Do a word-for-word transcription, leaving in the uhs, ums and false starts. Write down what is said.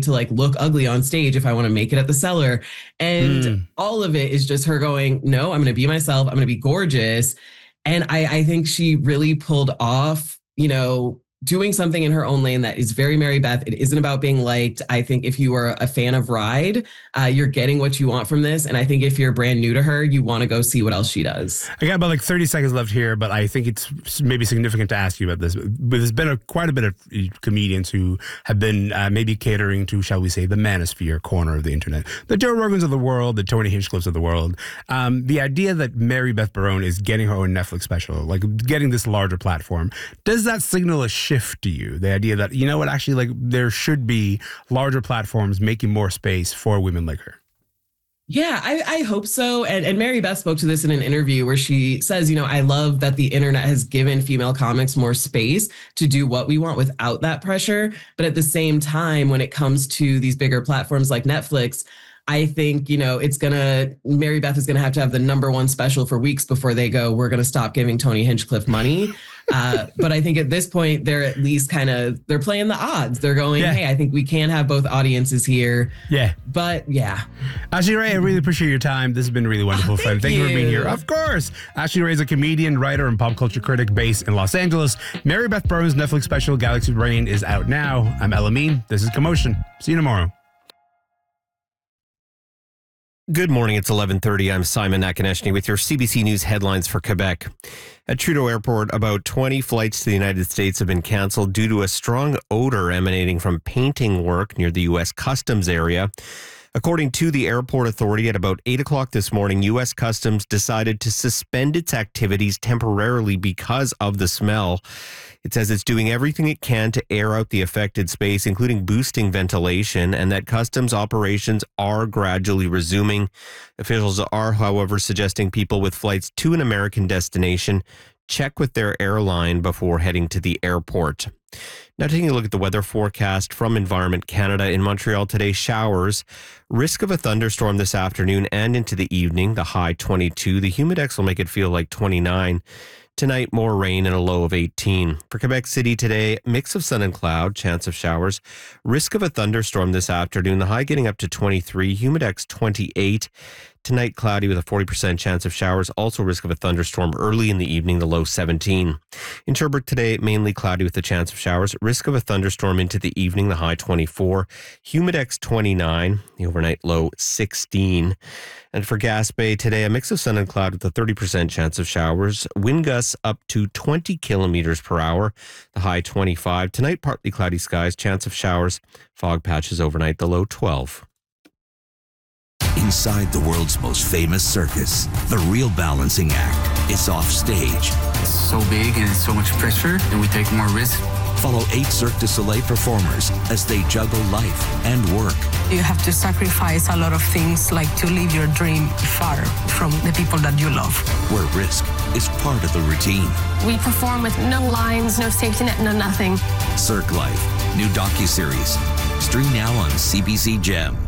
to like look ugly on stage if I want to make it at the Cellar. And mm. all of it is just her going, no, I'm going to be myself. I'm going to be gorgeous. And I, I think she really pulled off, you know, doing something in her own lane that is very Mary Beth. It isn't about being liked. I think if you are a fan of Ride, uh, you're getting what you want from this. And I think if you're brand new to her, you want to go see what else she does. I got about like thirty seconds left here, but I think it's maybe significant to ask you about this. But there's been a, quite a bit of comedians who have been uh, maybe catering to, shall we say, the manosphere corner of the internet. The Joe Rogans of the world, the Tony Hinchcliffes of the world. Um, the idea that Mary Beth Barone is getting her own Netflix special, like getting this larger platform, does that signal a shift to you? The idea that, you know what, actually, like there should be larger platforms making more space for women like her. Yeah, I, I hope so. And, and Mary Beth spoke to this in an interview where she says, you know, I love that the internet has given female comics more space to do what we want without that pressure. But at the same time, when it comes to these bigger platforms like Netflix, I think, you know, it's going to, Mary Beth is going to have to have the number one special for weeks before they go, we're going to stop giving Tony Hinchcliffe money. Uh, but I think at this point, they're at least kind of, they're playing the odds. They're going, yeah. hey, I think we can have both audiences here. Yeah. But yeah. Ashley Ray, I really appreciate your time. This has been really wonderful. Oh, thank fun. Thank you. you for being here. Of course. Ashley Ray is a comedian, writer, and pop culture critic based in Los Angeles. Mary Beth Barone's Netflix special, Galaxy Brain, is out now. I'm Elamine. This is Commotion. See you tomorrow. Good morning. It's eleven thirty. I'm Simon Nakonechny with your C B C News headlines for Quebec. At Trudeau Airport, about twenty flights to the United States have been canceled due to a strong odor emanating from painting work near the U S Customs area. According to the airport authority, at about eight o'clock this morning, U S Customs decided to suspend its activities temporarily because of the smell. It says it's doing everything it can to air out the affected space, including boosting ventilation, and that customs operations are gradually resuming. Officials are, however, suggesting people with flights to an American destination check with their airline before heading to the airport. Now taking a look at the weather forecast from Environment Canada. In Montreal today, showers. Risk of a thunderstorm this afternoon and into the evening. The high twenty-two. The humidex will make it feel like twenty-nine. Tonight, more rain and a low of eighteen. For Quebec City today, mix of sun and cloud, chance of showers. Risk of a thunderstorm this afternoon. The high getting up to twenty-three. Humidex twenty-eight. Tonight, cloudy with a forty percent chance of showers. Also risk of a thunderstorm early in the evening, the low seventeen. In Sherbrooke today, mainly cloudy with a chance of showers. Risk of a thunderstorm into the evening, the high twenty-four. Humidex twenty-nine. The overnight low sixteen. And for Gaspé today, a mix of sun and cloud with a thirty percent chance of showers. Wind gusts up to twenty kilometers per hour. The high twenty-five. Tonight, partly cloudy skies, chance of showers. Fog patches overnight, the low twelve. Inside the world's most famous circus, the real balancing act is off stage. It's so big and it's so much pressure, and we take more risk. Follow eight Cirque du Soleil performers as they juggle life and work. You have to sacrifice a lot of things, like to leave your dream far from the people that you love. Where risk is part of the routine. We perform with no lines, no safety net, no nothing. Cirque Life, new docuseries. Stream now on C B C Gem.